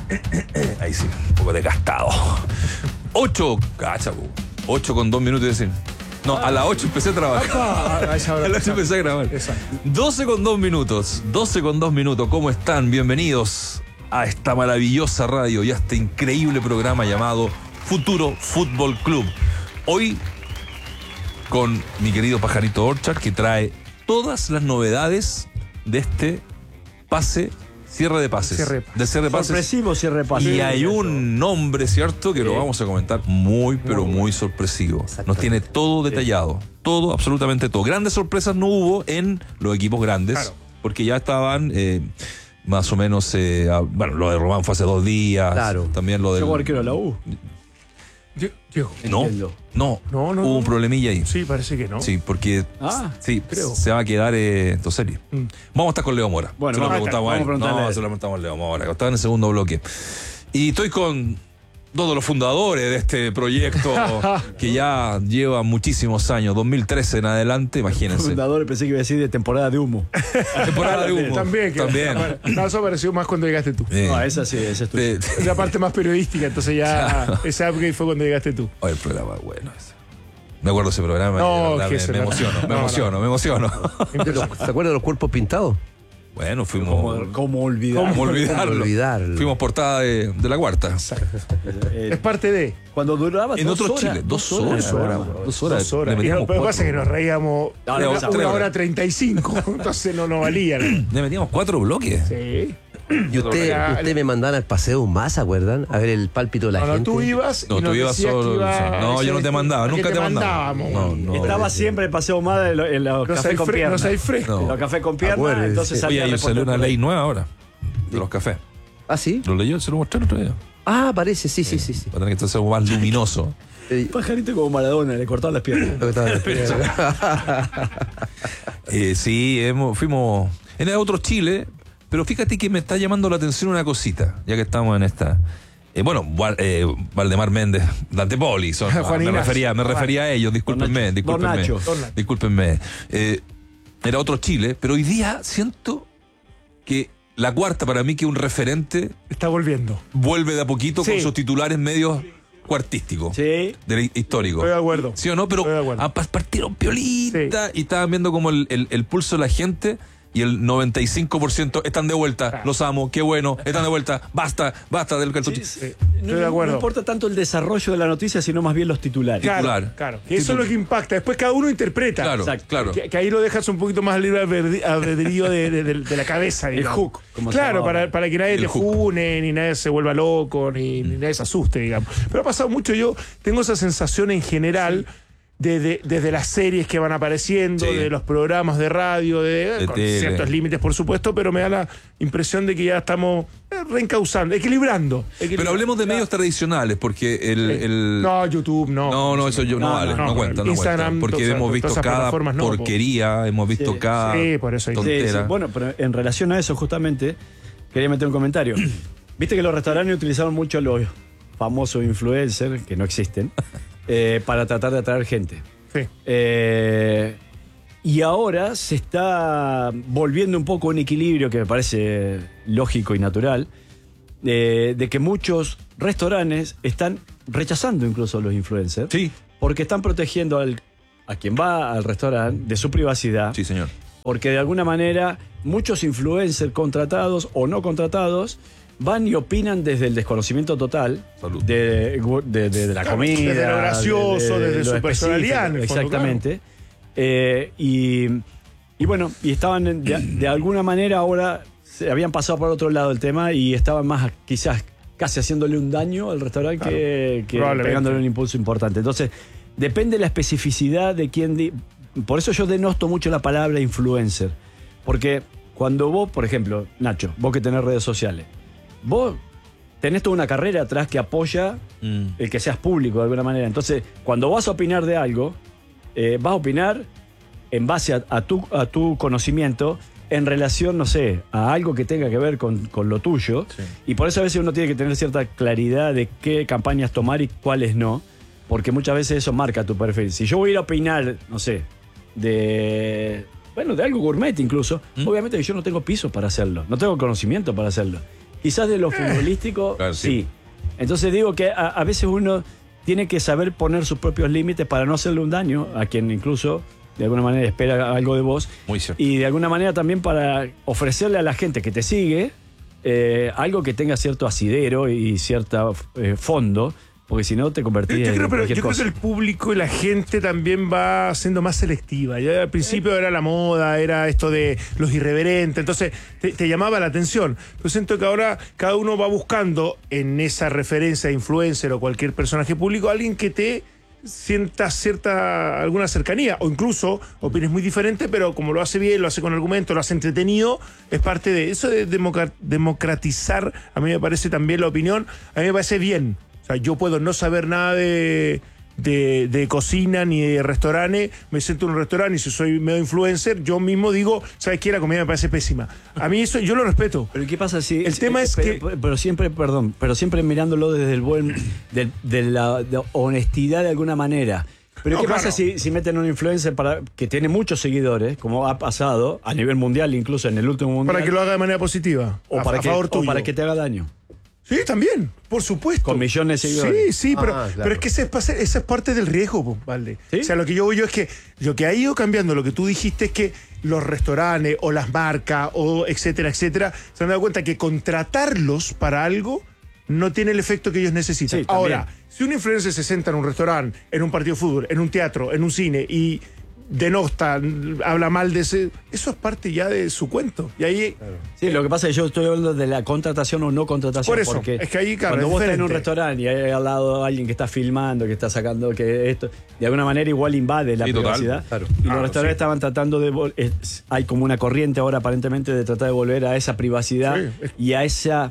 Ahí sí, un poco desgastado. 8 con 2 minutos de decir. No, a las 8 empecé a trabajar. A las 8 empecé a grabar. Exacto. 12 con 2 minutos. ¿Cómo están? Bienvenidos a esta maravillosa radio y a este increíble programa llamado Futuro Fútbol Club. Hoy con mi querido Pajarito Orchard, que trae todas las novedades de este cierre de pases. Cierre de pases. Sorpresivo cierre de pases. Y hay un nombre, ¿cierto? Que lo vamos a comentar muy sorpresivo. Nos tiene todo detallado. Todo, absolutamente todo. Grandes sorpresas no hubo en los equipos grandes. Claro. Porque ya estaban más o menos... lo de Román fue hace 2 días. Claro. También lo del... ¿Yo arquero de la U? No, hubo un problemilla ahí. Sí, parece que no. Sí, porque creo. se va a quedar en serie. Vamos a estar con Leo Mora. Bueno, se lo preguntamos a él. No, se lo preguntamos a Leo Mora. Estaba en el segundo bloque. Y estoy con todos los fundadores de este proyecto que ya lleva muchísimos años, 2013 en adelante, imagínense. Fundador, pensé que iba a decir de temporada de humo. Temporada de humo. También. No, eso apareció más cuando llegaste tú. No, esa sí, esa es tu. Es la parte más periodística, entonces ya ese upgrade fue cuando llegaste tú. El programa bueno ese. Me acuerdo de ese programa. Me emociono. ¿Se acuerdan de los cuerpos pintados? Bueno, fuimos... ¿Cómo olvidarlo? Fuimos portada de La Cuarta. Es parte de... Cuando duraba en 2 otro horas. Chile, 2 horas. 2 horas. Pero lo que pasa es que nos reíamos 1 hora 35, entonces no nos valía. Le metíamos 4 bloques. Sí. Y usted me mandaban al paseo más, ¿se acuerdan? A ver el pálpito de la gente. Tú ibas y tú ibas solo. No, yo no te mandaba, nunca te mandaba. Estaba siempre el paseo más en los cafés con pierna. No hay fresco. Los cafés con pierna, entonces salía. Oye, salió una ley nueva ahora de los cafés. ¿Ah, sí? ¿Lo leyó? ¿Se lo mostré el otro día? Ah, parece, sí. Va a tener que estar más luminoso. Pajarito como Maradona, le cortaban las piernas. Sí, fuimos en otro Chile. Pero fíjate que me está llamando la atención una cosita, ya que estamos en esta. Valdemar Méndez, Dante Poli, me refería a ellos, discúlpenme. Era otro Chile, pero hoy día siento que La Cuarta, para mí, que es un referente. Está volviendo. Vuelve de a poquito con sus titulares medios cuartísticos. Sí. Históricos. Estoy de acuerdo. ¿Sí o no? Pero partieron piolita y estaban viendo como el pulso de la gente. Y el 95% están de vuelta. Claro. Los amo, qué bueno, están de vuelta. Basta del cartucho. Estoy de acuerdo. No importa tanto el desarrollo de la noticia, sino más bien los titulares. Claro. Eso es lo que impacta. Después cada uno interpreta. Claro. Que ahí lo dejas un poquito más libre albedrío de la cabeza. El hook. Claro, para que nadie te june, ni nadie se vuelva loco, ni nadie se asuste, digamos. Pero ha pasado mucho. Yo tengo esa sensación en general. Desde las series que van apareciendo, de los programas de radio, con ciertos límites, por supuesto, pero me da la impresión de que ya estamos reencauzando, equilibrando. Pero hablemos de medios tradicionales, porque No, YouTube, no. No, eso no cuenta. Instagram, porque hemos visto cada porquería, hemos visto cada tontera. Sí. Bueno, pero en relación a eso, justamente, quería meter un comentario. Viste que los restaurantes utilizaron mucho los famosos influencers, que no existen, para tratar de atraer gente. Sí. Y ahora se está volviendo un poco un equilibrio que me parece lógico y natural, de que muchos restaurantes están rechazando incluso a los influencers. Sí. Porque están protegiendo a quien va al restaurante de su privacidad. Sí, señor. Porque de alguna manera muchos influencers contratados o no contratados van y opinan desde el desconocimiento total de la comida. Desde lo gracioso, desde su personalidad. Exactamente. Y bueno, y estaban de alguna manera ahora se habían pasado por otro lado el tema y estaban más quizás casi haciéndole un daño al restaurante que pegándole un impulso importante. Entonces, depende de la especificidad de quién... Por eso yo denosto mucho la palabra influencer. Porque cuando vos, por ejemplo, Nacho, vos que tenés redes sociales, vos tenés toda una carrera atrás que apoya el que seas público de alguna manera. Entonces, cuando vas a opinar de algo, vas a opinar en base a tu conocimiento en relación, no sé, a algo que tenga que ver con lo tuyo. Sí. Y por eso a veces uno tiene que tener cierta claridad de qué campañas tomar y cuáles no, porque muchas veces eso marca tu perfil. Si yo voy a ir a opinar, no sé, de algo gourmet incluso, obviamente yo no tengo piso para hacerlo, no tengo conocimiento para hacerlo. Quizás de lo futbolístico, Claro, sí. sí. Entonces digo que a veces uno tiene que saber poner sus propios límites para no hacerle un daño a quien incluso de alguna manera espera algo de vos. Muy cierto. Y de alguna manera también para ofrecerle a la gente que te sigue algo que tenga cierto asidero y cierto fondo, porque si no te convertís en Yo cualquier creo cosa. que el público y la gente también va siendo más selectiva. Ya al principio era la moda, era esto de los irreverentes, entonces te llamaba la atención. Yo siento que ahora cada uno va buscando en esa referencia de influencer o cualquier personaje público alguien que te sienta alguna cercanía o incluso opines muy diferente, pero como lo hace bien, lo hace con argumento, lo hace entretenido, es parte de eso de democratizar. A mí me parece también la opinión, a mí me parece bien. O sea, yo puedo no saber nada de cocina ni de restaurantes, me siento en un restaurante y si soy medio influencer, yo mismo digo, ¿sabes qué? La comida me parece pésima. A mí eso yo lo respeto. Pero ¿qué pasa si El tema es que... Pero siempre mirándolo desde el de la honestidad de alguna manera. Pero No, ¿qué claro. pasa si meten un influencer que tiene muchos seguidores, como ha pasado a nivel mundial, incluso en el último mundial? Para que lo haga de manera positiva. o a para favor que te haga daño. Sí, también, por supuesto. Con millones de seguidores. Sí, pero, Claro. pero es que esa es parte del riesgo, pues, Valde. ¿Sí? O sea, lo que yo voy yo es que lo que ha ido cambiando, lo que tú dijiste es que los restaurantes o las marcas o etcétera, etcétera, se han dado cuenta que contratarlos para algo no tiene el efecto que ellos necesitan. Sí, también. Ahora, si un influencer se sienta en un restaurante, en un partido de fútbol, en un teatro, en un cine y denosta, habla mal de ese, eso es parte ya de su cuento. Y ahí... Sí, lo que pasa es que yo estoy hablando de la contratación o no contratación. Por eso, porque es que ahí, claro, cuando es vos estás en un diferente. restaurante y hay al lado alguien que está filmando, que está sacando, que esto, de alguna manera igual invade la Sí, total, privacidad. claro. Y los Claro, restaurantes sí. estaban tratando de... hay como una corriente ahora aparentemente de tratar de volver a esa privacidad Sí. y a esa...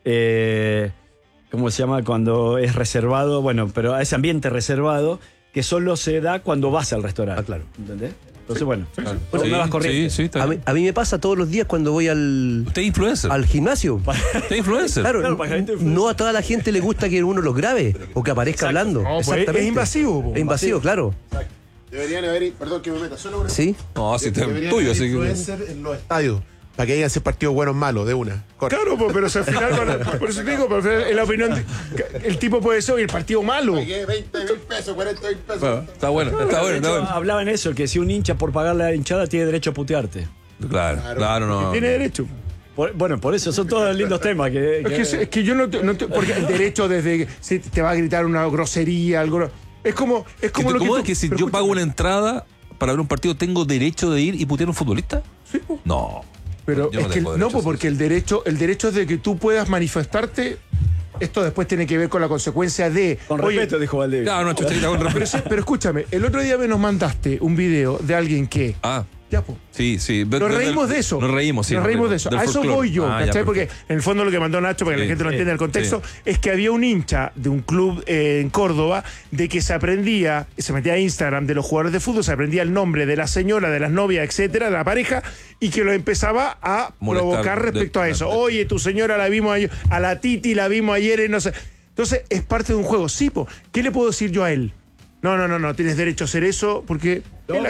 ¿cómo se llama? Cuando es reservado, bueno, pero a ese ambiente reservado que solo se da cuando vas al restaurante. Ah, claro. ¿Entendés? Entonces, bueno, son Sí, nuevas corrientes. sí, está A mí, bien. a mí me pasa todos los días cuando voy al Usted es influencer. gimnasio. Usted es influencer. Claro, Claro, para gente influencer. no a toda la gente le gusta que uno los grabe o que aparezca hablando. No, pues, Exactamente. es invasivo, po. Es invasivo, claro. Deberían haber, perdón que me meta, solo una. Sí. No, si usted es Deberían tuyo, haber así que. influencer en los estadios. Para que hayan ese partidos buenos malos, de una. Corta. Claro, pero si al final, por eso te digo, pero al final, en la opinión, el tipo puede ser el partido malo. Pagué 20.000 pesos, 40.000 pesos. Bueno, está bueno, está bueno, De está hecho, bueno. hablaban eso, que si un hincha por pagar la hinchada tiene derecho a putearte. Claro, claro, no. Tiene derecho. Bueno, por eso son todos lindos temas. Es que yo no te- porque el derecho desde si te va a gritar una grosería, algo. Es como lo ¿Cómo que es que si pero yo escúchame. pago una entrada para ver un partido, tengo derecho de ir y putear a un futbolista? Sí, po. No. Pero Yo no es que tengo no, derecho a pues hacer porque el derecho es de que tú puedas manifestarte. Esto después tiene que ver con la consecuencia de. Con oye, respeto, dijo Valdivia. Claro, una chuchadita con respeto. pero escúchame, el otro día nos mandaste un video de alguien que. Ah, Ya, pues. sí, sí. Nos reímos de eso. Nos reímos, sí. Nos reímos de eso. del A eso folclore. voy yo, Ah, ya, ¿cachai? Porque perfecto. en el fondo lo que mandó Nacho, para que Sí, la gente no sí, entienda el contexto, sí. es que había un hincha de un club en Córdoba de que se aprendía, se metía a Instagram de los jugadores de fútbol, se aprendía el nombre de la señora, de las novias, etcétera, de la pareja, y que lo empezaba a Molestar provocar respecto a eso. Oye, tu señora la vimos ayer, a la Titi la vimos ayer y no sé. Entonces, es parte de un juego. Sí, po. ¿Qué le puedo decir yo a él? No, tienes derecho a hacer eso porque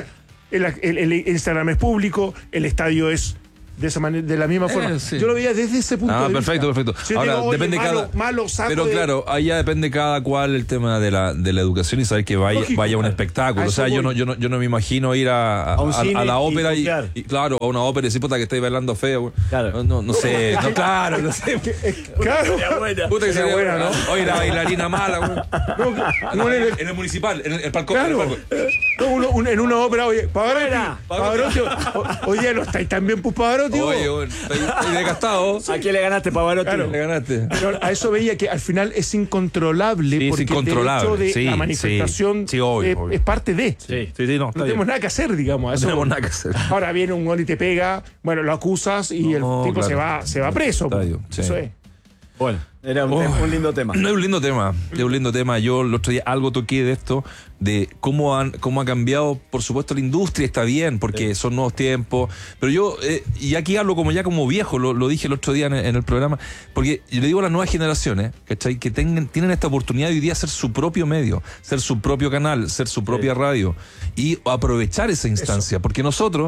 el Instagram es público, el estadio es de esa manera, de la misma forma. Sí. Yo lo veía desde ese punto Ah, de perfecto, vista. perfecto. Si yo Ahora, digo, oye, depende malo, cada. malo saco Pero de- claro, ahí ya depende cada cual el tema de la educación y saber que vaya Lógico, a un claro. espectáculo. A O sea, eso yo voy. no me imagino ir a un cine la y ópera putear. y claro, a una ópera y decir, puta, que estáis bailando feo. Claro. No sé, no, claro, no sé. Claro. Puta que Sería sería buena, buena, ¿no? Oye, la bailarina mala, güey. No, En el municipal, en el palco. Claro. No, en una ópera, oye, Pavarotti, oye, no estáis tan bien, pues Pavarotti. vos. Oye, bueno, estoy desgastado. ¿A quién le ganaste, Pavarotti? Claro. Le ganaste. Pero a eso veía que al final es incontrolable Sí, es porque incontrolable. el derecho de Sí, la manifestación sí, obvio. es parte de. Sí, no, No tenemos nada que hacer, digamos. a No eso tenemos voy. nada que hacer. Ahora viene un gol y te pega, bueno, lo acusas y No, el tipo claro. se va preso. Estadio, sí. Eso es. Bueno, era un lindo tema. No es un lindo tema, es un lindo tema. Yo el otro día algo toqué de esto, de cómo ha cambiado, por supuesto, la industria. Está bien, porque son nuevos tiempos. Pero yo, y aquí hablo como viejo, lo dije el otro día en el programa, porque yo le digo a las nuevas generaciones, ¿cachai? Que tienen esta oportunidad de hoy día ser su propio medio, ser su propio canal, ser su propia radio y aprovechar esa instancia. Porque nosotros,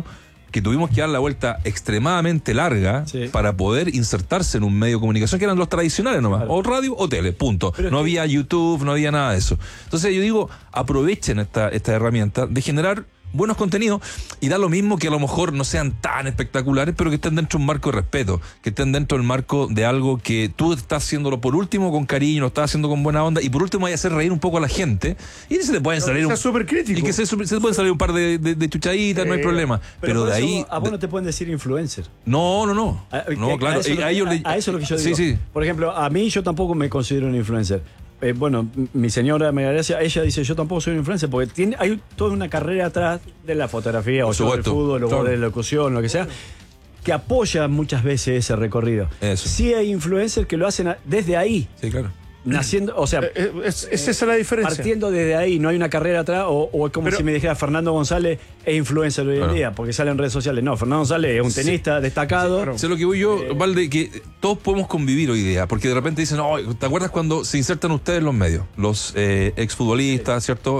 que tuvimos que dar la vuelta extremadamente larga para poder insertarse en un medio de comunicación que eran los tradicionales nomás, o radio o tele, punto. No había YouTube, no había nada de eso. Entonces yo digo, aprovechen esta herramienta de generar buenos contenidos y da lo mismo que a lo mejor no sean tan espectaculares, pero que estén dentro de un marco de respeto, que estén dentro del marco de algo que tú estás haciéndolo por último con cariño, lo estás haciendo con buena onda y por último vaya a hacer reír un poco a la gente y se te pueden salir súper crítico. Y que se pueden salir un par de chuchaditas, no hay problema. Pero de ahí a vos no te pueden decir influencer. No, claro. A eso es lo que yo digo. Sí. Por ejemplo, a mí yo tampoco me considero un influencer. Bueno, mi señora María Gracia, ella dice, yo tampoco soy un influencer, porque hay toda una carrera atrás de la fotografía, o del fútbol, o de la locución, lo que sea, que apoya muchas veces ese recorrido. Eso. Sí hay influencers que lo hacen desde ahí. Sí, claro. Naciendo, o sea, esa es la diferencia. Partiendo desde ahí, no hay una carrera atrás, o es como si me dijera Fernando González es influencer hoy en día, porque sale en redes sociales. No, Fernando González es un tenista destacado. Claro. Sé lo que voy yo, Valde, que todos podemos convivir hoy día, porque de repente dicen, oh, ¿te acuerdas cuando se insertan ustedes en los medios? Los exfutbolistas, ¿cierto?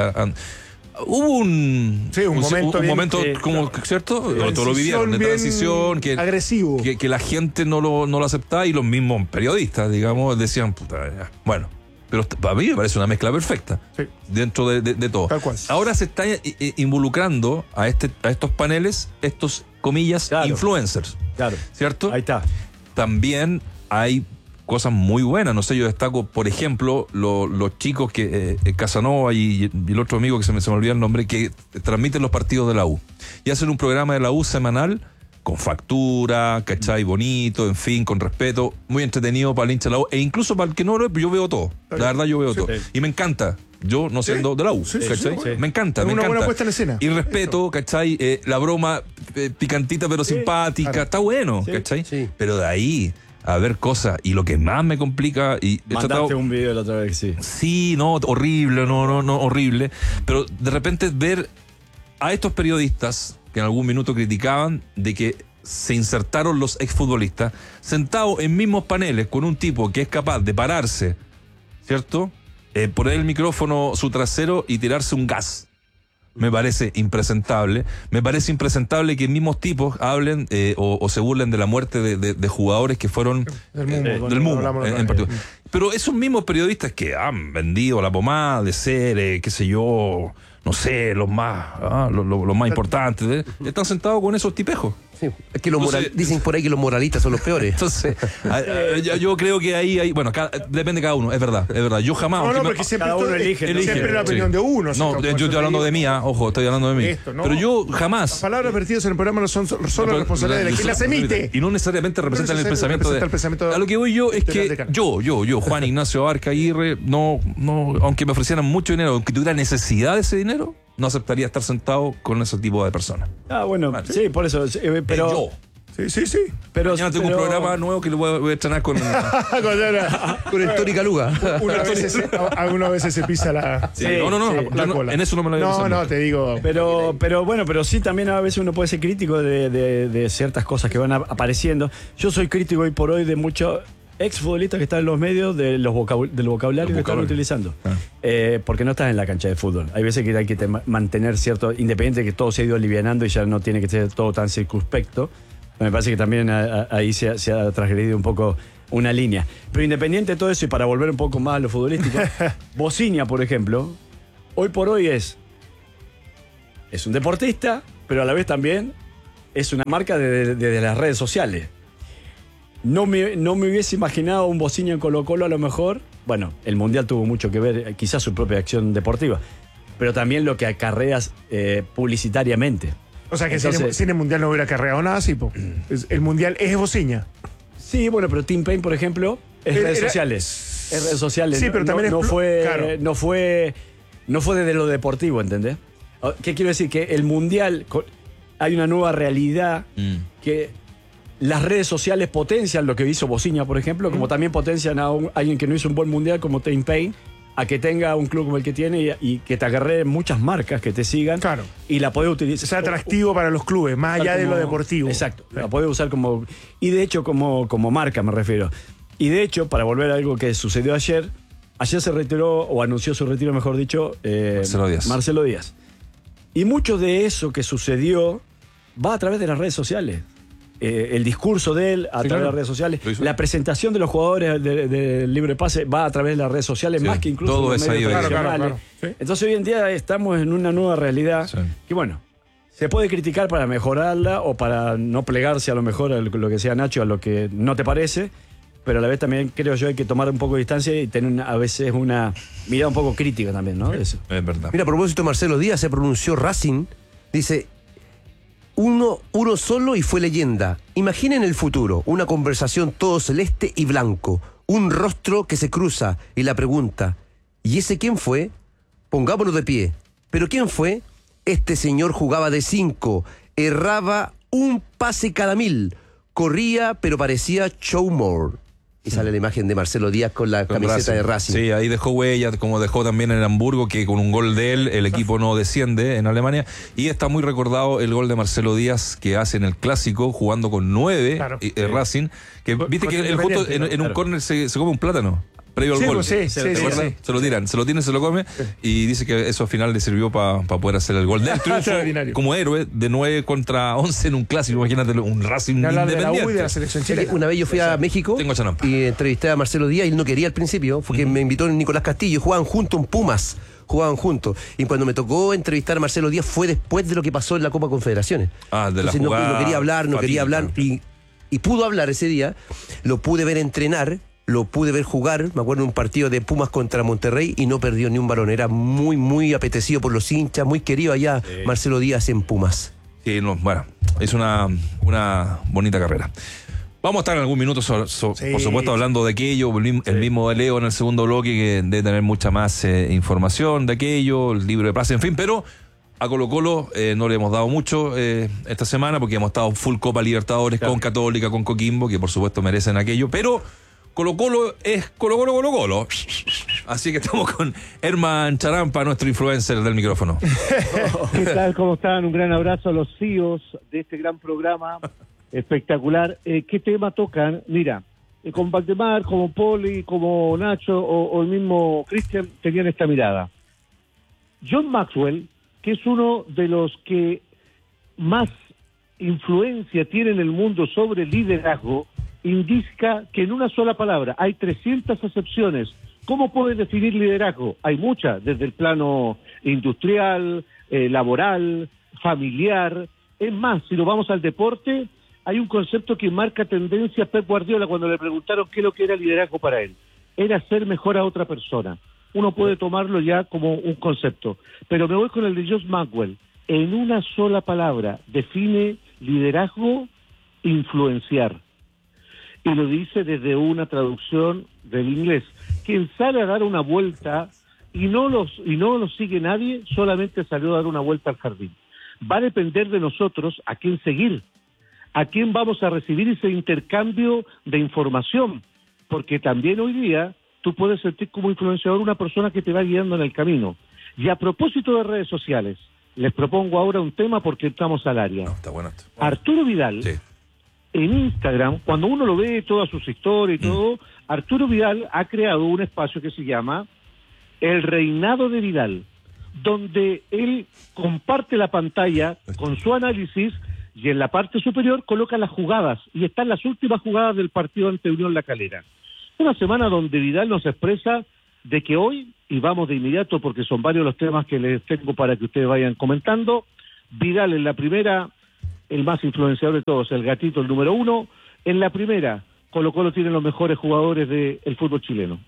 Hubo un momento como, ¿cierto? Todos lo vivieron, de transición, que agresivo. Que la gente no lo aceptaba y los mismos periodistas, digamos, decían, puta, ya. Bueno, pero para mí me parece una mezcla perfecta dentro de todo. Tal cual. Ahora se está involucrando a estos paneles, estos, comillas, influencers. Claro. ¿Cierto? Ahí está. También hay cosas muy buenas, no sé, yo destaco, por ejemplo, los chicos que Casanova y el otro amigo que se me olvidó el nombre, que transmiten los partidos de la U y hacen un programa de la U semanal con factura, ¿cachai? Bonito, en fin, con respeto, muy entretenido para el hincha de la U e incluso para el que no lo ve, yo veo todo, la verdad yo veo todo y me encanta. Yo no siendo de la U, ¿cachai? Me encanta, me encanta. Buena puesta en escena. Y respeto, ¿cachai? La broma picantita pero simpática, está bueno, ¿cachai? Sí. Pero de ahí a ver cosas, y lo que más me complica y mandaste un video la otra vez, sí, no, horrible, no, horrible, pero de repente ver a estos periodistas que en algún minuto criticaban de que se insertaron los exfutbolistas sentados en mismos paneles con un tipo que es capaz de pararse, ¿cierto? Poner el micrófono su trasero y tirarse un gas. Me parece impresentable. Me parece impresentable que mismos tipos hablen o se burlen de la muerte de jugadores que fueron del mundo en partido. Pero esos mismos periodistas que han vendido la pomada de ser, qué sé yo, no sé, los más importantes, están sentados con esos tipejos. Sí. Es que dicen por ahí que los moralistas son los peores. Entonces, yo creo que ahí hay, bueno, depende de cada uno, es verdad. Yo jamás. No, porque siempre cada uno elige siempre la opinión de uno. No, yo estoy hablando de mí, ojo, estoy hablando de mí. Pero yo jamás. Las palabras vertidas en el programa no son solo responsabilidad de quien las emite. Y no necesariamente representan el pensamiento. A lo que voy yo es que yo, Juan Ignacio Abarca Aguirre, no, aunque me ofrecieran mucho dinero, aunque tuviera necesidad de ese dinero, no aceptaría estar sentado con ese tipo de personas. Bueno, sí, por eso. Pero yo. Sí. Pero mañana tengo un programa nuevo que lo voy a estrenar con con el Tony Caluga. Algunas veces se pisa la. Sí, la cola. En eso no me lo había pensado. No, te digo. Pero sí, también a veces uno puede ser crítico de ciertas cosas que van apareciendo. Yo soy crítico hoy por hoy de muchos exfutbolistas que están en los medios del vocabulario que están utilizando. Porque no estás en la cancha de fútbol. Hay veces que hay que mantener cierto, independiente de que todo se ha ido alivianando y ya no tiene que ser todo tan circunspecto. Me parece que también ahí se ha transgredido un poco una línea. Pero independiente de todo eso, y para volver un poco más a lo futbolístico, Bociña, por ejemplo, hoy por hoy es un deportista, pero a la vez también es una marca de las redes sociales. No me hubiese imaginado un Bociña en Colo-Colo a lo mejor. Bueno, el Mundial tuvo mucho que ver, quizás su propia acción deportiva, pero también lo que acarreas publicitariamente. O sea que entonces, sin el Mundial no hubiera acarreado nada así, el Mundial es Bociña. Sí, bueno, pero Tim Payne, por ejemplo, es redes sociales. Es redes sociales. Sí, pero también no fue desde lo deportivo, ¿entendés? ¿Qué quiero decir? Que el Mundial, hay una nueva realidad que las redes sociales potencian lo que hizo Bociña, por ejemplo, como también potencian a alguien que no hizo un buen Mundial como Tim Payne, a que tenga un club como el que tiene y que te agarre muchas marcas que te sigan. Claro. Y la podés utilizar. Sea atractivo para los clubes, más allá de lo deportivo. Exacto. La podés usar como. Y de hecho, como marca, me refiero. Y de hecho, para volver a algo que sucedió ayer se retiró, o anunció su retiro, mejor dicho, Marcelo Díaz. Y mucho de eso que sucedió va a través de las redes sociales. El discurso de él a través de las redes sociales, la presentación de los jugadores del libre pase va a través de las redes sociales, más que incluso todo los es ahí, medios claro, tradicionales. Sí. Entonces hoy en día estamos en una nueva realidad que bueno, se puede criticar para mejorarla o para no plegarse a lo mejor a lo que decía Nacho, a lo que no te parece, pero a la vez también creo yo hay que tomar un poco de distancia y tener a veces una mirada un poco crítica también, ¿no? Eso. Es verdad. Mira, a propósito, Marcelo Díaz se pronunció Racing, dice, uno solo y fue leyenda. Imaginen el futuro, una conversación todo celeste y blanco, un rostro que se cruza y la pregunta, ¿y ese quién fue? Pongámonos de pie. ¿Pero quién fue? Este señor jugaba de 5, erraba un pase cada 1000, corría pero parecía showmore. Y sale la imagen de Marcelo Díaz con la camiseta de Racing. Sí, ahí dejó huella, como dejó también en Hamburgo, que con un gol de él el equipo no desciende en Alemania. Y está muy recordado el gol de Marcelo Díaz que hace en el Clásico, jugando con 9, Claro. Racing, que viste que él justo en un córner se come un plátano. Previo al Sí, gol. pues sí, ¿Te acuerdas? sí. Se lo tiran, se lo come y dice que eso al final le sirvió para poder hacer el gol. Del triunfo Extraordinario. como héroe de 9 contra 11 en un clásico. Imagínate un Racing Ni hablar de la U y de la independiente. selección Sí, chilena. una vez yo fui a México Tengo chanampa. y entrevisté a Marcelo Díaz y él no quería al principio, porque me invitó Nicolás Castillo, jugaban juntos en Pumas, jugaban juntos. Y cuando me tocó entrevistar a Marcelo Díaz fue después de lo que pasó en la Copa Confederaciones. Ah, de la Entonces jugada no quería hablar, no quería hablar fatídica. y pudo hablar ese día, lo pude ver entrenar, lo pude ver jugar, me acuerdo de un partido de Pumas contra Monterrey y no perdió ni un balón, era muy apetecido por los hinchas, muy querido allá Marcelo Díaz en Pumas. Sí, no, bueno, es una bonita carrera. Vamos a estar en algún minuto, por supuesto, hablando de aquello, el mismo de Leo en el segundo bloque, que debe tener mucha más información de aquello, el libro de pase, en fin, pero a Colo-Colo no le hemos dado mucho esta semana, porque hemos estado full Copa Libertadores, con Católica, con Coquimbo, que por supuesto merecen aquello, pero Colo-Colo es Colo-Colo. Así que estamos con Herman Charampa, nuestro influencer del micrófono. ¿Qué tal? ¿Cómo están? Un gran abrazo a los CEOs de este gran programa espectacular. ¿Qué tema tocan? Mira, como Valdemar, como Poli, como Nacho o el mismo Cristian tenían esta mirada. John Maxwell, que es uno de los que más influencia tiene en el mundo sobre liderazgo, indica que en una sola palabra hay 300 acepciones. ¿Cómo puedes definir liderazgo? Hay muchas, desde el plano industrial, laboral, familiar. Es más, si nos vamos al deporte, hay un concepto que marca tendencia a Pep Guardiola cuando le preguntaron qué es lo que era liderazgo para él. Era hacer mejor a otra persona. Uno puede tomarlo ya como un concepto. Pero me voy con el de Josh Maxwell. En una sola palabra define liderazgo: influenciar. Y lo dice desde una traducción del inglés. Quien sale a dar una vuelta y no lo sigue nadie, solamente salió a dar una vuelta al jardín. Va a depender de nosotros a quién seguir, a quién vamos a recibir ese intercambio de información, porque también hoy día tú puedes sentir como influenciador una persona que te va guiando en el camino. Y a propósito de redes sociales, les propongo ahora un tema porque entramos al área. No, está bueno esto. Arturo Vidal, Sí. en Instagram, cuando uno lo ve, todas sus historias y todo, Arturo Vidal ha creado un espacio que se llama El Reinado de Vidal, donde él comparte la pantalla con su análisis y en la parte superior coloca las jugadas, y están las últimas jugadas del partido ante Unión La Calera. Una semana donde Vidal nos expresa de que hoy, y vamos de inmediato porque son varios los temas que les tengo para que ustedes vayan comentando, Vidal en la primera, el más influenciador de todos, el gatito, el número 1. En la primera, Colo-Colo tiene los mejores jugadores del fútbol chileno.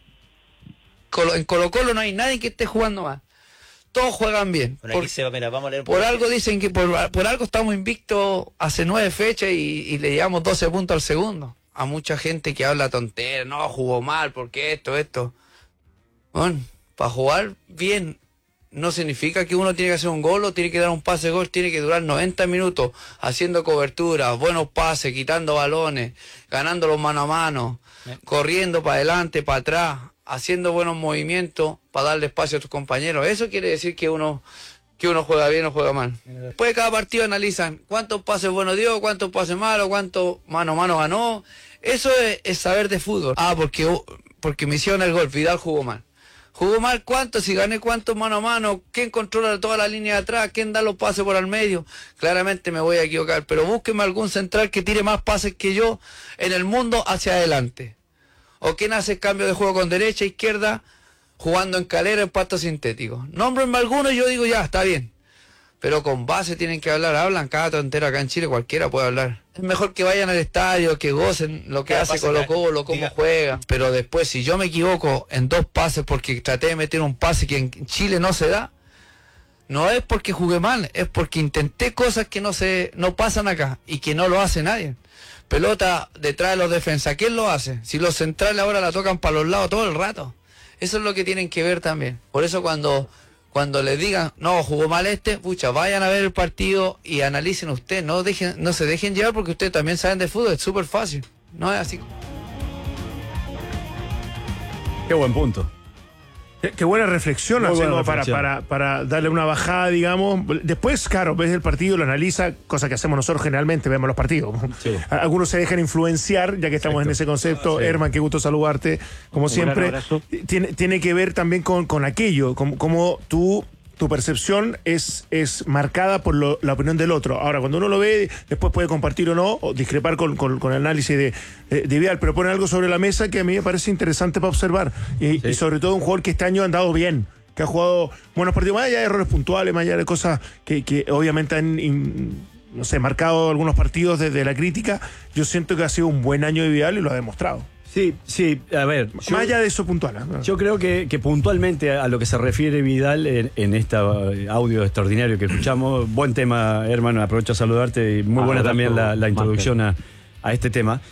En Colo-Colo no hay nadie que esté jugando mal. Todos juegan bien. Bueno, aquí vamos a leer un Por poco. algo dicen que por algo estamos invictos hace 9 fechas y le llevamos 12 puntos al segundo. A mucha gente que habla tonteras, no, jugó mal, porque esto. Bueno, para jugar bien no significa que uno tiene que hacer un gol o tiene que dar un pase de gol, tiene que durar 90 minutos haciendo cobertura, buenos pases, quitando balones, ganándolos mano a mano, corriendo para adelante, para atrás, haciendo buenos movimientos para darle espacio a tus compañeros. Eso quiere decir que uno juega bien o juega mal. Después de cada partido analizan cuántos pases buenos dio, cuántos pases malos, cuánto mano a mano ganó. Eso es saber de fútbol. Porque me hicieron el gol, Vidal jugó mal. ¿Jugó mal cuánto? Si gané cuánto mano a mano, ¿quién controla toda la línea de atrás? ¿Quién da los pases por al medio? Claramente me voy a equivocar, pero búsqueme algún central que tire más pases que yo en el mundo hacia adelante. ¿O quién hace el cambio de juego con derecha, izquierda, jugando en calera, en pasto sintético? Nómbrenme alguno y yo digo ya, está bien. Pero con base tienen que hablar, hablan cada tontera acá en Chile, cualquiera puede hablar. Es mejor que vayan al estadio, que gocen lo que hace Colo-Colo, cómo juega. Pero después, si yo me equivoco en 2 pases porque traté de meter un pase que en Chile no se da, no es porque jugué mal, es porque intenté cosas que no pasan acá y que no lo hace nadie. Pelota detrás de los defensas, ¿quién lo hace? Si los centrales ahora la tocan para los lados todo el rato. Eso es lo que tienen que ver también. Por eso cuando les digan, no, jugó mal pucha, vayan a ver el partido y analicen ustedes, no se dejen llevar porque ustedes también saben de fútbol, es súper fácil, no es así. Qué buen punto. Qué buena reflexión, Muy buena hacemos reflexión. para darle una bajada, digamos. Después, claro, ves el partido, lo analiza, cosa que hacemos nosotros generalmente, vemos los partidos. Sí. Algunos se dejan influenciar, ya que estamos en ese concepto. Sí. Herman, qué gusto saludarte, como Un siempre. gran abrazo. Tiene que ver también con aquello, como tu percepción es marcada por la opinión del otro. Ahora, cuando uno lo ve, después puede compartir o no, o discrepar con el análisis de Vidal, pero pone algo sobre la mesa que a mí me parece interesante para observar. Y sobre todo un jugador que este año ha andado bien, que ha jugado buenos partidos, más allá de errores puntuales, más allá de cosas que obviamente han no sé, marcado algunos partidos desde la crítica. Yo siento que ha sido un buen año de Vidal y lo ha demostrado. Sí, a ver. Más allá de eso puntual. ¿No? Yo creo que puntualmente a lo que se refiere Vidal en este audio extraordinario que escuchamos, buen tema, hermano, aprovecho a saludarte y muy buena también la introducción a este tema.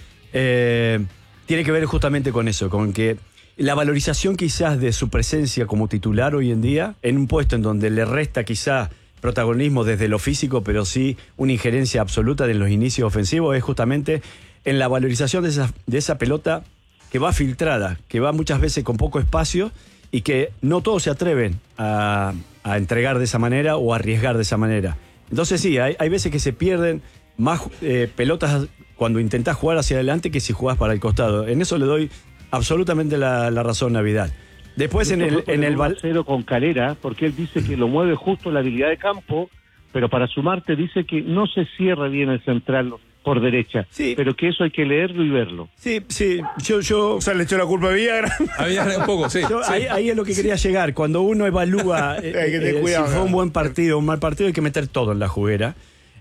Tiene que ver justamente con eso, con que la valorización quizás de su presencia como titular hoy en día, en un puesto en donde le resta quizás protagonismo desde lo físico, pero sí una injerencia absoluta de los inicios ofensivos, es justamente en la valorización de esa pelota que va filtrada, que va muchas veces con poco espacio y que no todos se atreven a entregar de esa manera o a arriesgar de esa manera. Entonces sí, hay veces que se pierden más pelotas cuando intentás jugar hacia adelante que si jugás para el costado. En eso le doy absolutamente la razón a Vidal. Después en el 1-0 con Calera, porque él dice que lo mueve justo la habilidad de campo, pero para sumarte dice que no se cierra bien el central por derecha, Sí. pero que eso hay que leerlo y verlo. Sí, yo O sea, le echó la culpa a Villagra. Había un poco, sí. ahí es lo que quería llegar. Cuando uno evalúa Hay que tener si cuidado, fue un ¿no? buen partido o un mal partido, hay que meter todo en la juguera.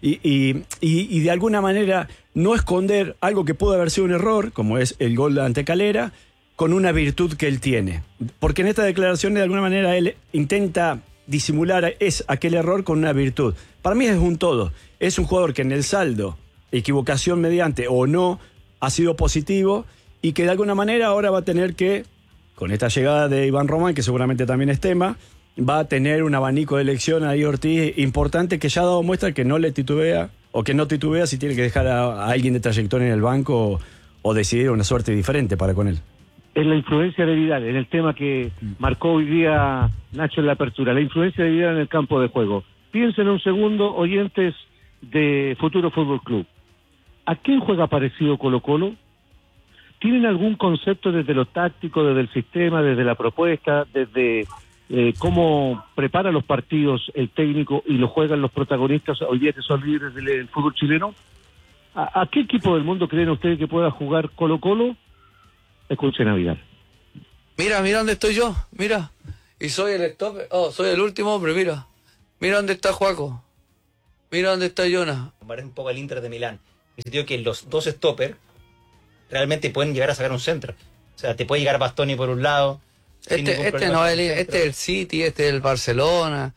Y de alguna manera no esconder algo que pudo haber sido un error, como es el gol ante Calera, con una virtud que él tiene. Porque en esta declaración, de alguna manera, él intenta disimular aquel error con una virtud. Para mí es un todo. Es un jugador que en el saldo, equivocación mediante o no, ha sido positivo y que de alguna manera ahora va a tener que, con esta llegada de Iván Román, que seguramente también es tema, va a tener un abanico de elección ahí Ortiz importante, que ya ha dado muestra que no le titubea o que no titubea si tiene que dejar a alguien de trayectoria en el banco o decidir una suerte diferente para con él. Es la influencia de Vidal, en el tema que marcó hoy día Nacho en la apertura, la influencia de Vidal en el campo de juego. Piensen un segundo, oyentes de Futuro Fútbol Club. ¿A quién juega parecido Colo-Colo? ¿Tienen algún concepto desde lo táctico, desde el sistema, desde la propuesta, desde cómo prepara los partidos el técnico y lo juegan los protagonistas hoy día que son líderes del fútbol chileno? ¿A qué equipo del mundo creen ustedes que pueda jugar Colo-Colo? Escuchen a Vidal. Mira dónde estoy yo, mira. Y soy el stopper, soy el último hombre, mira. Mira dónde está Juaco. Mira dónde está Jonas. Comparar un poco al Inter de Milán. En el sentido que los dos stoppers realmente pueden llegar a sacar un centro. O sea, te puede llegar Bastoni por un lado. Este es el City, este es el Barcelona.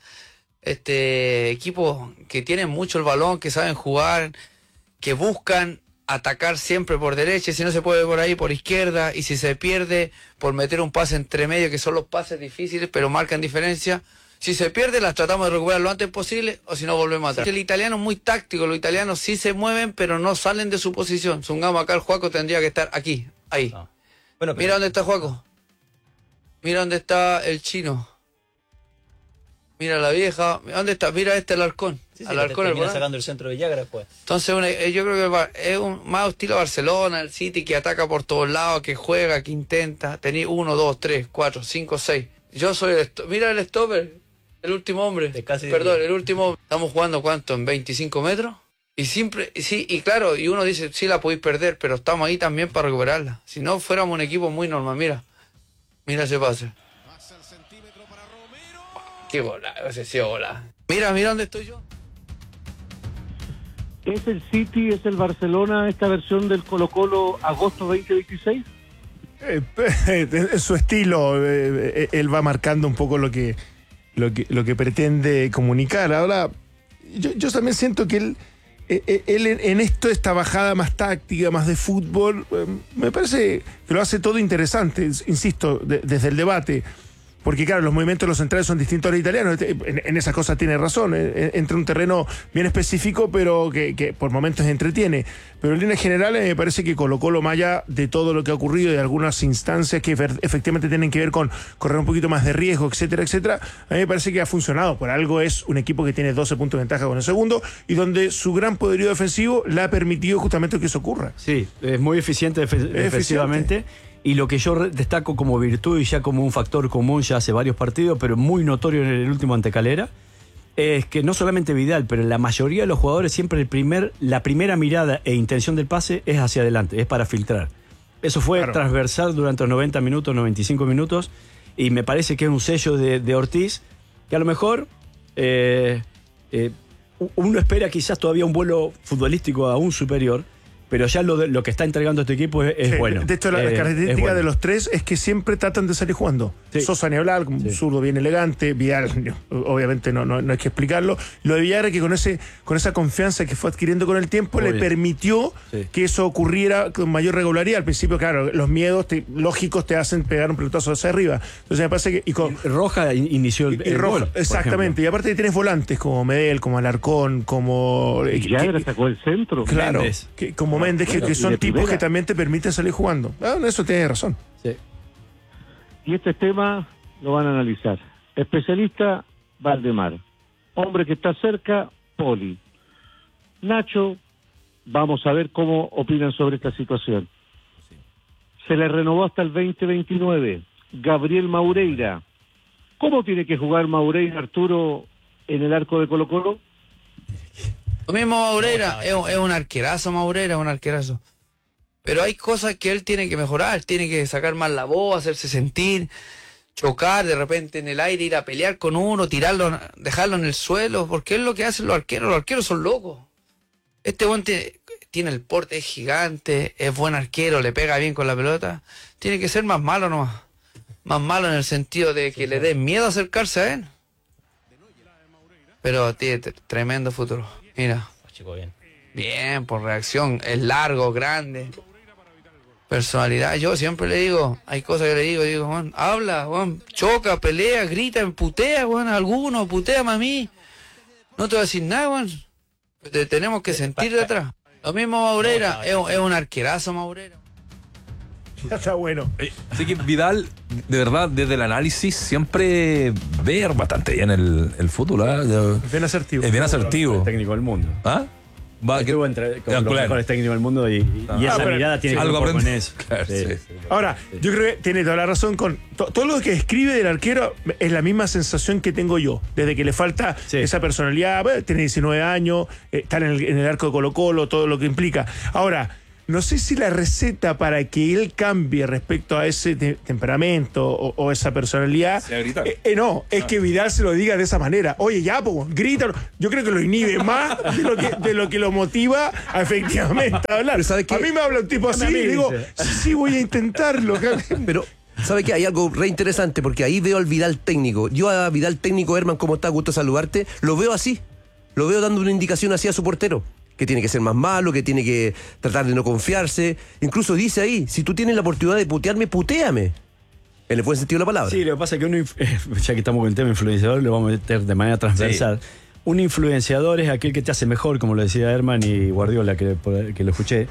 Equipo que tienen mucho el balón, que saben jugar, que buscan atacar siempre por derecha, y si no se puede por ahí, por izquierda, y si se pierde, por meter un pase entre medio, que son los pases difíciles, pero marcan diferencia. Si se pierde, las tratamos de recuperar lo antes posible, o si no, volvemos atrás. El italiano es muy táctico, los italianos sí se mueven, pero no salen de su posición. Supongamos acá el Juaco tendría que estar aquí, ahí. No. Bueno, Mira dónde está Juaco. Mira dónde está el chino. Mira la vieja. ¿Dónde está? Mira el Alarcón. sí, Alarcón, termina el sacando el centro de Villagra después. Entonces yo creo que es un más estilo Barcelona, el City, que ataca por todos lados, que juega, que intenta. Tenía 1, 2, 3, 4, 5, 6. Yo soy mira el stopper, el último hombre. El último hombre. Estamos jugando ¿cuánto? ¿En 25 metros? Y siempre, sí, y claro, y uno dice, sí la podéis perder, pero estamos ahí también para recuperarla. Si no, fuéramos un equipo muy normal. Mira ese pase. Qué bola, ese sí bola. Mira dónde estoy yo. ¿Es el City, es el Barcelona esta versión del Colo-Colo agosto 2026? En su estilo, él va marcando un poco lo que pretende comunicar. Ahora, yo también siento que él en esto, esta bajada más táctica, más de fútbol, me parece que lo hace todo interesante, insisto, desde el debate. Porque claro, los movimientos de los centrales son distintos a los italianos. En esas cosas tiene razón. Entra un terreno bien específico, pero que por momentos entretiene. Pero en líneas generales me parece que Colo-Colo, más allá de todo lo que ha ocurrido, de algunas instancias que efectivamente tienen que ver con correr un poquito más de riesgo, etcétera, etcétera, a mí me parece que ha funcionado. Por algo es un equipo que tiene 12 puntos de ventaja con el segundo y donde su gran poderío defensivo le ha permitido justamente que eso ocurra. Sí, es muy eficiente defensivamente. Y lo que yo destaco como virtud y ya como un factor común ya hace varios partidos, pero muy notorio en el último ante Calera, es que no solamente Vidal, pero la mayoría de los jugadores siempre la primera mirada e intención del pase es hacia adelante, es para filtrar. Eso fue transversal durante los 90 minutos, 95 minutos, y me parece que es un sello de Ortiz, que a lo mejor uno espera quizás todavía un vuelo futbolístico aún superior, pero ya lo que está entregando este equipo es bueno. De hecho, la característica bueno de los tres es que siempre tratan de salir jugando. Sí. Sosa ni hablar, un zurdo bien elegante, Vidal, obviamente no hay que explicarlo. Lo de Vidal es que con esa confianza que fue adquiriendo con el tiempo, le permitió que eso ocurriera con mayor regularidad. Al principio, claro, los miedos lógicos te hacen pegar un pelotazo hacia arriba. Entonces me parece que... Roja inició el Roja, gol, exactamente. Y aparte tienes volantes como Medel, como Alarcón, como... Ya sacó el centro. Claro, como Méndez, que son tipos que también te permiten salir jugando. Eso tienes razón. Sí. Y este tema lo van a analizar. Especialista, Valdemar. Hombre que está cerca, Poli. Nacho, vamos a ver cómo opinan sobre esta situación. Se le renovó hasta el 2029. Gabriel Maureira. ¿Cómo tiene que jugar Maureira, Arturo, en el arco de Colo-Colo? Lo mismo Maureira, es un arquerazo Maureira, es un arquerazo. Pero hay cosas que él tiene que mejorar, tiene que sacar más la voz, hacerse sentir, chocar de repente en el aire, ir a pelear con uno, tirarlo, dejarlo en el suelo, porque es lo que hacen los arqueros son locos. Este buen tiene el porte, es gigante, es buen arquero, le pega bien con la pelota, tiene que ser más malo nomás. Más malo en el sentido de que le dé miedo acercarse a él. Pero tiene tremendo futuro. Mira. Chico, bien. Bien, por reacción. Es largo, grande. Personalidad. Yo siempre le digo, hay cosas que le digo, Juan, habla, Juan, choca, pelea, grita, putea, Juan, a alguno, puteame a mí. No te voy a decir nada, Juan. Te tenemos que sentir de atrás. Lo mismo Maureira, es un arquerazo Maureira. Ya está bueno. Así que Vidal, de verdad, desde el análisis, siempre ve bastante bien el fútbol. Es bien asertivo. Es bien asertivo. El técnico del mundo. ¿Ah? Estuvo entre los mejores técnicos del mundo y esa mirada tiene que ver con eso. Claro, sí. Ahora, yo creo que tiene toda la razón con todo lo que escribe del arquero. Es la misma sensación que tengo yo, desde que le falta esa personalidad. Tiene 19 años, está en el arco de Colo-Colo, todo lo que implica. Ahora, no sé si la receta para que él cambie respecto a ese temperamento o esa personalidad. Es que Vidal se lo diga de esa manera. Oye, ya, grita. Yo creo que lo inhibe más de lo que lo motiva a efectivamente hablar. A mí me habla un tipo así y digo, sí, voy a intentarlo. Pero, ¿sabe qué? Hay algo re interesante porque ahí veo al Vidal técnico. Yo a Vidal técnico, Herman, ¿cómo está? Gusto saludarte. Lo veo así. Lo veo dando una indicación así a su portero. Que tiene que ser más malo, que tiene que tratar de no confiarse. Incluso dice ahí, si tú tienes la oportunidad de putearme, putéame. En el buen sentido de la palabra. Sí, lo que pasa es que ya que estamos con el tema influenciador, lo vamos a meter de manera transversal. Sí. Un influenciador es aquel que te hace mejor, como lo decía Herman y Guardiola, que lo escuché.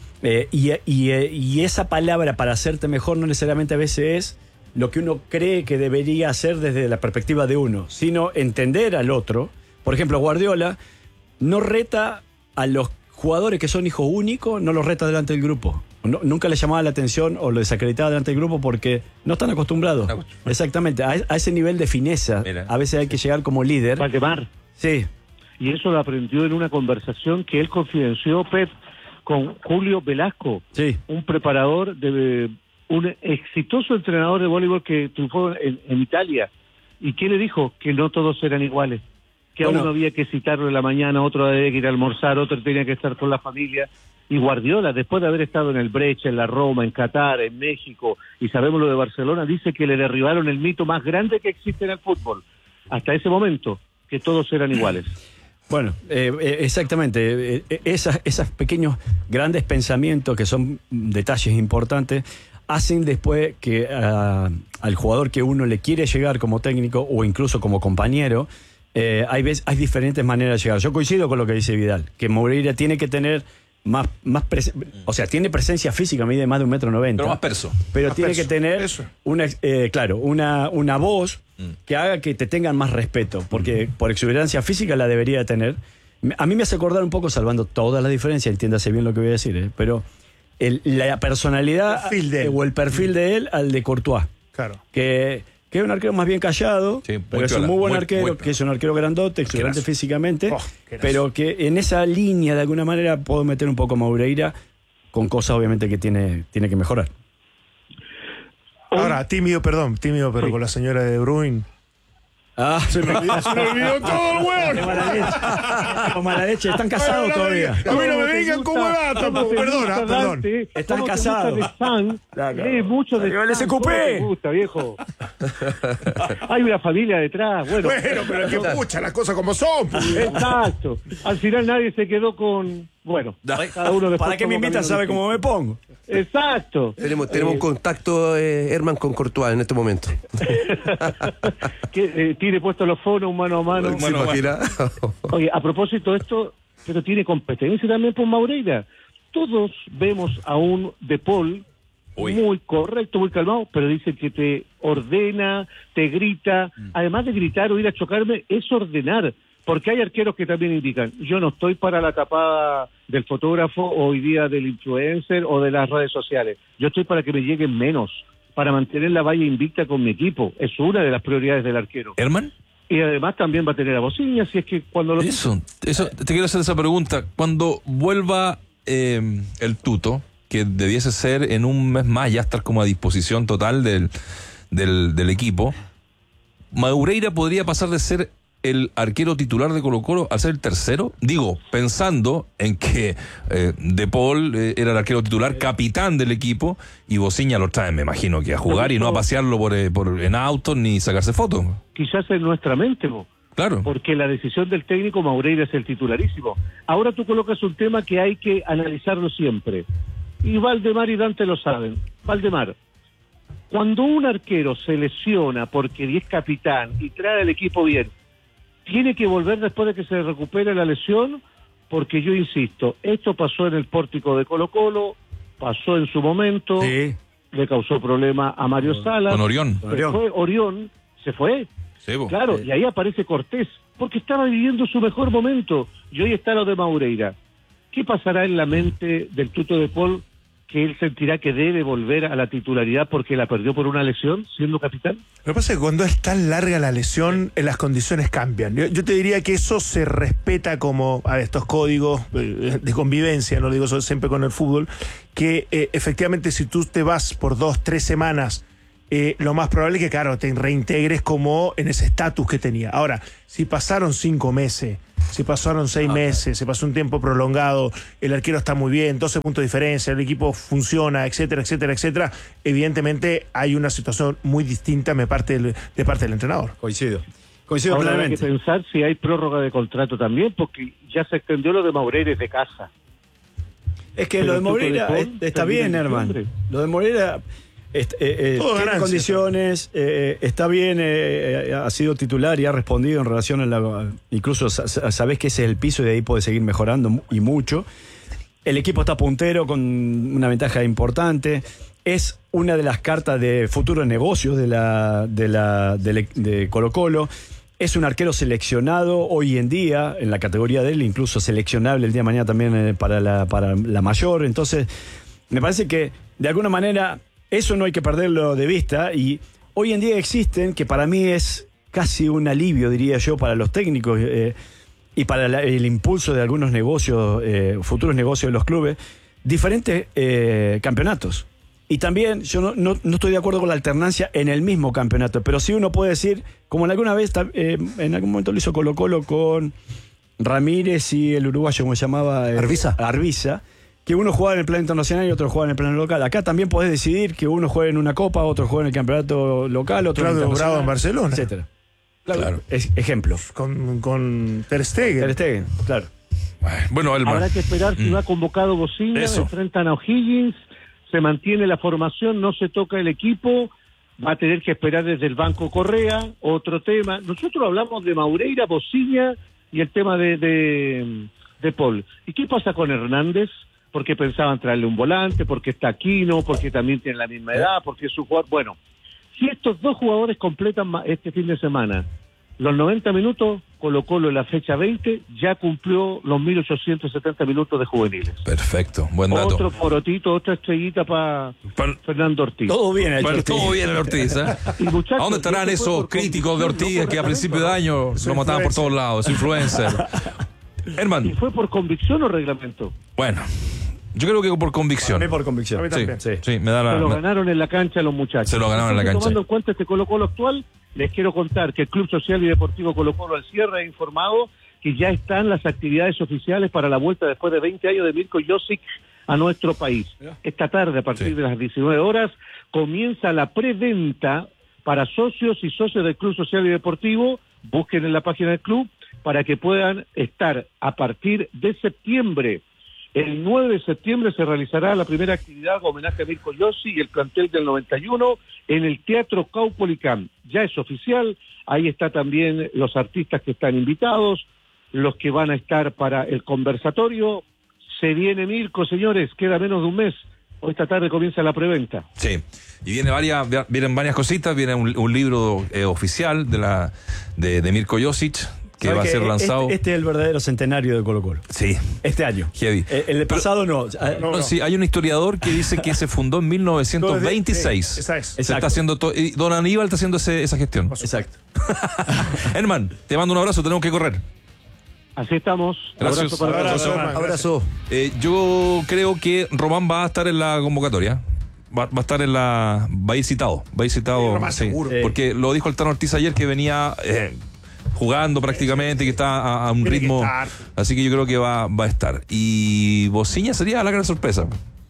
Y esa palabra para hacerte mejor no necesariamente a veces es lo que uno cree que debería hacer desde la perspectiva de uno, sino entender al otro. Por ejemplo, Guardiola no reta a los jugadores que son hijos únicos, no los reta delante del grupo. nunca les llamaba la atención o lo desacreditaba delante del grupo porque no están acostumbrados. Exactamente, a ese nivel de fineza. Mira. A veces hay que llegar como líder. Valdemar. Sí. Y eso lo aprendió en una conversación que él confidenció, Pep, con Julio Velasco, Sí. un preparador, un exitoso entrenador de voleibol que triunfó en Italia. ¿Y qué le dijo? Que no todos eran iguales. Que a Bueno. uno había que citarlo en la mañana, otro había que ir a almorzar, otro tenía que estar con la familia. Y Guardiola, después de haber estado en el Brecha, en la Roma, en Qatar, en México, y sabemos lo de Barcelona, dice que le derribaron el mito más grande que existe en el fútbol. Hasta ese momento, que todos eran iguales. Bueno, exactamente. Esos pequeños, grandes pensamientos que son detalles importantes hacen después que al jugador que uno le quiere llegar como técnico o incluso como compañero, hay diferentes maneras de llegar. Yo coincido con lo que dice Vidal, que Moreira tiene que tener o sea, tiene presencia física, mide más de 1,90 m. Pero más perso. Pero Más tiene perso, que tener eso. una voz que haga que te tengan más respeto, porque por exuberancia física la debería tener. A mí me hace acordar un poco, salvando todas las diferencias, entiéndase bien lo que voy a decir, pero la personalidad Perfil de él. o el perfil de él al de Courtois, Claro. que es un arquero más bien callado, Sí, muy pero es un piola, muy buen muy arquero, piola. que es un arquero grandote, exuberante Asqueroso. físicamente, Asqueroso. pero que en esa línea de alguna manera puedo meter un poco a Moreira con cosas obviamente que tiene que mejorar. Ahora, tímido, pero con la señora de Bruin. Ah, Se me olvidó todo el hueón. Como mala leche, están casados todavía. A mí no me vengan con huevadas tampoco. Perdón. Están casados. Lee mucho de Arriba el San, SQP. ¿cómo te gusta, viejo? Hay una familia detrás, bueno. Bueno, pero que escucha las cosas como son. Exacto. Al final nadie se quedó con... Bueno, cada uno después ¿Para qué me tomó invitan? camino ¿Sabe distinto. cómo me pongo? Exacto. Tenemos un contacto, Herman, con Courtois en este momento. Que tiene puesto los fonos mano a mano. ¿Se imagina? Oye, a propósito de esto, pero tiene competencia también por Moreira. Todos vemos a un De Paul muy correcto, muy calmado, pero dice que te ordena, te grita. Además de gritar o ir a chocarme, es ordenar. Porque hay arqueros que también indican, yo no estoy para la tapada del fotógrafo o hoy día del influencer o de las redes sociales. Yo estoy para que me lleguen menos, para mantener la valla invicta con mi equipo. Es una de las prioridades del arquero. ¿Herman? Y además también va a tener a bociña, si es que cuando lo... Eso, te quiero hacer esa pregunta. Cuando vuelva el Tuto, que debiese ser en un mes más, ya estar como a disposición total del equipo, ¿Moreira podría pasar de ser el arquero titular de Colo-Colo al ser el tercero? Digo, pensando en que De Paul era el arquero titular, capitán del equipo, y Bociña lo trae, me imagino, que a jugar y no a pasearlo en autos ni sacarse fotos. Quizás en nuestra mente, ¿no? Claro. Porque la decisión del técnico Moreira es el titularísimo. Ahora tú colocas un tema que hay que analizarlo siempre. Y Valdemar y Dante lo saben. Valdemar, cuando un arquero se lesiona porque es capitán y trae al equipo bien, ¿tiene que volver después de que se recupere la lesión? Porque yo insisto, esto pasó en el pórtico de Colo-Colo, pasó en su momento, Sí. le causó problema a Mario Salas. Con Orión. Orión se fue. Sí, po. Claro, y ahí aparece Cortés, porque estaba viviendo su mejor momento. Y hoy está lo de Moreira. ¿Qué pasará en la mente del Tuto de Paul, que él sentirá que debe volver a la titularidad porque la perdió por una lesión, siendo capitán? Lo que pasa es que cuando es tan larga la lesión, las condiciones cambian. Yo te diría que eso se respeta como estos códigos de convivencia, no lo digo siempre con el fútbol, que efectivamente si tú te vas por 2-3 semanas, lo más probable es que, claro, te reintegres como en ese estatus que tenía. Ahora, si pasaron 5 meses, si pasaron 6 meses, se pasó un tiempo prolongado, el arquero está muy bien, 12 puntos de diferencia, el equipo funciona, etcétera, etcétera, etcétera, evidentemente hay una situación muy distinta de parte del entrenador. Coincido Ahora hay que plenamente. pensar si hay prórroga de contrato también, porque ya se extendió lo de Moreira de casa. Es que Pero lo de el Tuto Moreira de Paul está termina bien, en hermano. diciembre. Lo de Moreira tiene ganancia, condiciones, está bien, ha sido titular y ha respondido en relación a la... Incluso sabés que ese es el piso y de ahí puede seguir mejorando y mucho. El equipo está puntero con una ventaja importante. Es una de las cartas de futuros negocios de Colo-Colo. Es un arquero seleccionado hoy en día en la categoría de él, incluso seleccionable el día de mañana también para la mayor. Entonces, me parece que de alguna manera eso no hay que perderlo de vista, y hoy en día existen, que para mí es casi un alivio, diría yo, para los técnicos y para el impulso de algunos negocios, futuros negocios de los clubes, diferentes campeonatos. Y también yo no estoy de acuerdo con la alternancia en el mismo campeonato, pero sí uno puede decir, como alguna vez, en algún momento lo hizo Colo-Colo con Ramírez y el uruguayo, como se llamaba, Arbiza, que uno juega en el plano internacional y otro juega en el plano local. Acá también podés decidir que uno juegue en una copa, otro juega en el campeonato local, otro en el Bravo en Barcelona, etcétera. Claro. Ejemplo. Con Ter Stegen. Ter Stegen, claro. Bueno, habrá que esperar si va convocado Bocina, enfrentan a O'Higgins, se mantiene la formación, no se toca el equipo, va a tener que esperar desde el banco Correa, otro tema. Nosotros hablamos de Maureira, Bocina y el tema de Paul. ¿Y qué pasa con Hernández? Porque pensaban traerle un volante, porque está Aquino, porque también tiene la misma edad, porque es su jugador. Bueno, si estos dos jugadores completan este fin de semana los 90 minutos, Colo-Colo en la fecha 20 ya cumplió los 1.870 minutos de juveniles. Perfecto, buen dato. Otro porotito, otra estrellita para Fernando Ortiz. Todo bien, todo bien el Ortiz, ¿eh? Y muchachos, ¿a dónde estarán esos críticos de Ortiz que a principios de año lo mataban por todos lados? Es influencer. Herman. ¿Y fue por convicción o reglamento? Bueno, yo creo que por convicción. A mí por convicción. Sí, me da la... Se lo ganaron en la cancha los muchachos. Se lo ganaron en la cancha. Tomando en cuenta este Colo-Colo actual, les quiero contar que el Club Social y Deportivo Colo-Colo al cierre ha informado que ya están las actividades oficiales para la vuelta después de 20 años de Mirko Josic a nuestro país. Esta tarde, a partir de las 19 horas, comienza la preventa para socios y socios del Club Social y Deportivo. Busquen en la página del club para que puedan estar a partir de septiembre. El 9 de septiembre se realizará la primera actividad homenaje a Mirko Josic y el plantel del 91 en el Teatro Caupolicán. Ya es oficial, ahí está también los artistas que están invitados, los que van a estar para el conversatorio. Se viene Mirko, señores, queda menos de un mes. Hoy esta tarde comienza la preventa. Sí, y vienen varias cositas, viene un libro oficial de Mirko Josic, que va a ser lanzado. Este es el verdadero centenario de Colo-Colo. Sí. Este año. Heavy. El pasado no. Sí, hay un historiador que dice que se fundó en 1926. Esa es. Se está haciendo y don Aníbal está haciendo esa gestión. Exacto. Herman, te mando un abrazo, tenemos que correr. Así estamos. Gracias. Abrazo. Yo creo que Román va a estar en la convocatoria. Va a estar va a ir citado. Román, sí, seguro. porque lo dijo el Tano Ortiz ayer, que venía jugando prácticamente, que está a un ritmo. Así que yo creo que va a estar. Y Bociña sería la gran sorpresa.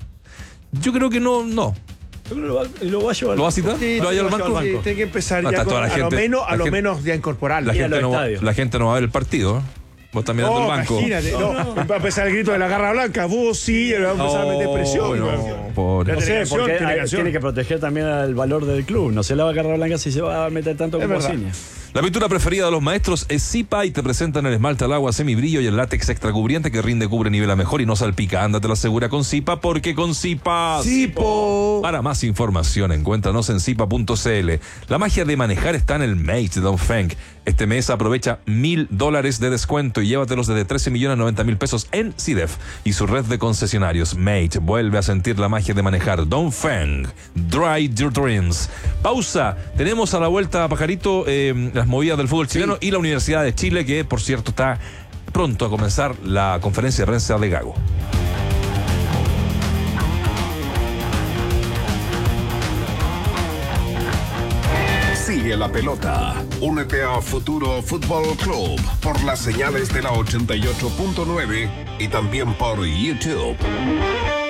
Yo creo que no. Yo creo que lo va a llevar. ¿Lo va a citar? Sí, ¿Lo va a llevar al banco? Sí, tiene que empezar ya Toda la gente, a lo menos ya incorporarlo. La gente no va a ver el partido. Vos estás mirando el banco. Imagínate, va a empezar el grito de la garra blanca. Vos sí, le va a empezar a meter presión. No sé, porque tiene que proteger también el valor del club. No se la va a agarrar blanca si se va a meter tanto con Bociña. La pintura preferida de los maestros es Zipa y te presentan el esmalte al agua semibrillo y el látex extra cubriente que rinde, cubre, nivela mejor y no salpica. Ándate la segura con Zipa, porque con Zipa... ¡Zipo! Para más información, encuéntranos en zipa.cl. La magia de manejar está en el Mate de Dongfeng. Este mes aprovecha $1,000 de descuento y llévatelos desde 13.090.000 pesos en CIDEF y su red de concesionarios. Mate, vuelve a sentir la magia de manejar. Dongfeng, Dry Your Dreams. Pausa. Tenemos a la vuelta, Pajarito, las movidas del fútbol chileno y la Universidad de Chile, que por cierto está pronto a comenzar la conferencia de prensa de Gago. Sigue la pelota. Únete a Futuro Fútbol Club por las señales de la 88.9 y también por YouTube.